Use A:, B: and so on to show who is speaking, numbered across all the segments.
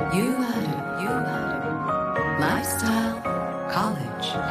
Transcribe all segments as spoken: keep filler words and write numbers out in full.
A: ユーアール ライフスタイルコレ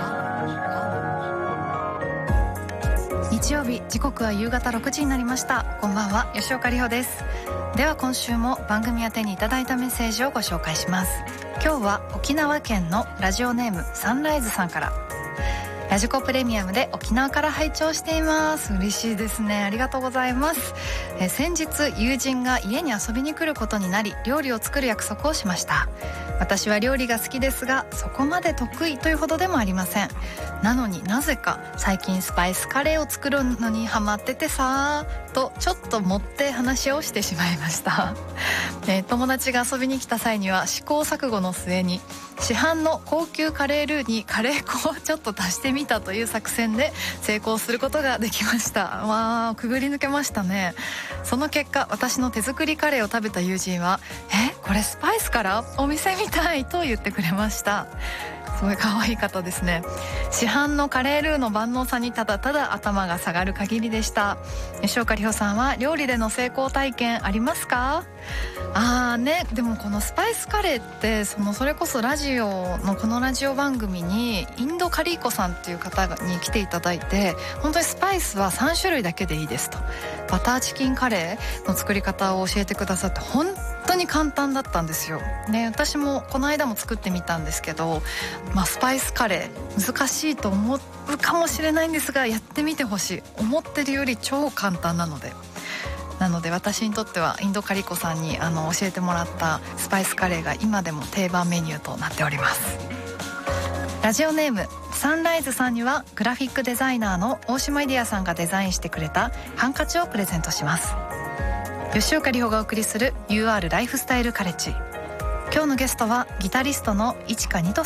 A: ッジ。日曜日、時刻は夕方ろくじになりました。こんばんは、吉岡里帆です。では今週も番組宛てにいただいたメッセージをご紹介します。今日は沖縄県のラジオネームサンライズさんから。ラジコプレミアムで沖縄から拝聴しています。嬉しいですね、ありがとうございます。え先日友人が家に遊びに来ることになり、料理を作る約束をしました。私は料理が好きですが、そこまで得意というほどでもありません。なのになぜか最近スパイスカレーを作るのにハマっててさーとちょっと盛って話をしてしまいました。え友達が遊びに来た際には試行錯誤の末に市販の高級カレールーにカレー粉をちょっと足してみたという作戦で成功することができました。わー、くぐり抜けましたね。その結果、私の手作りカレーを食べた友人は、え、これスパイスからお店みたいと言ってくれました。すごい可愛い方ですね。市販のカレールーの万能さにただただ頭が下がる限りでした。吉岡里帆さんは料理での成功体験ありますか？あーね、でもこのスパイスカレーってそのそれこそラジオのこのラジオ番組にインドカリーコさんっていう方に来ていただいて、本当にスパイスはさん種類だけでいいですと、バターチキンカレーの作り方を教えてくださって、本当に簡単だったんですよね。私もこの間も作ってみたんですけど、まあ、スパイスカレー難しいと思うかもしれないんですが、やってみてほしい。思ってるより超簡単なのでなので私にとってはインドカリコさんにあの教えてもらったスパイスカレーが今でも定番メニューとなっております。ラジオネームサンライズさんにはグラフィックデザイナーの大島イディアさんがデザインしてくれたハンカチをプレゼントします。吉岡里帆がお送りする ユーアール ライフスタイルカレッジ。今日のゲストはギタリストの市川二